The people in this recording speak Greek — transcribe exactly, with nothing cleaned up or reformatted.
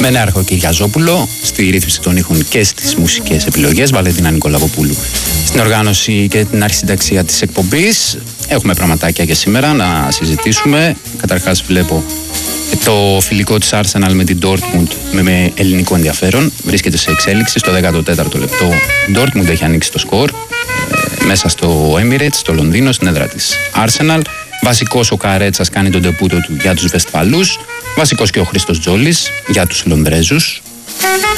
με Νέαρχο Κυριαζόπουλο στη ρύθμιση των ήχων και στις μουσικές επιλογές, Βαλεντίνα Νικολακοπούλου στην οργάνωση και την αρχισυνταξία της εκπομπής. Έχουμε πραγματάκια για σήμερα να συζητήσουμε. Καταρχάς βλέπω το φιλικό της Arsenal με την Dortmund με, με ελληνικό ενδιαφέρον. Βρίσκεται σε εξέλιξη στο δέκατο τέταρτο λεπτό. Η Dortmund έχει ανοίξει το σκορ ε, μέσα στο Emirates, στο Λονδίνο, στην έδρα της Arsenal. Βασικός ο Καρέτσας κάνει τον ντεπούτο του για τους Βεσφαλούς. Βασικός και ο Χρήστος Τζόλης για τους Λονδρέζους.